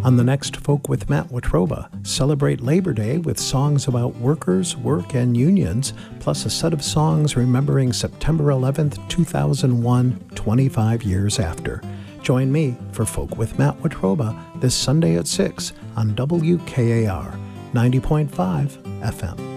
On the next Folk with Matt Watroba, celebrate Labor Day with songs about workers, work, and unions, plus a set of songs remembering September 11th, 2001, 25 years after. Join me for Folk with Matt Watroba this Sunday at 6 on WKAR 90.5 FM.